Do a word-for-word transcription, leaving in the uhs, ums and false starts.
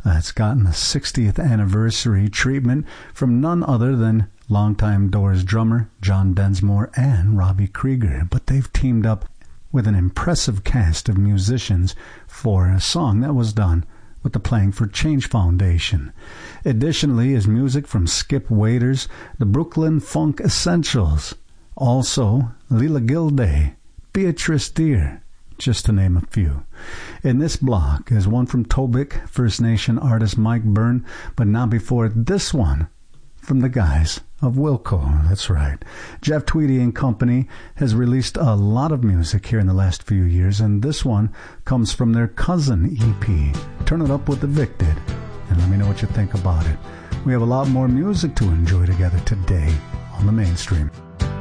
that's gotten a sixtieth anniversary treatment from none other than longtime Doors drummer John Densmore and Robbie Krieger. But they've teamed up with an impressive cast of musicians for a song that was done with the Playing for Change Foundation. Additionally is music from Skip Waders, the Brooklyn Funk Essentials, also Lila Gilday, Beatrice Deer, just to name a few. In this block is one from Tobic First Nation artist Mike Byrne, but not before this one from the guys of Wilco. That's right. Jeff Tweedy and Company has released a lot of music here in the last few years, and this one comes from their Cousin E P, Turn It Up with the Vic Did, and let me know what you think about it. We have a lot more music to enjoy together today on the Mainstream.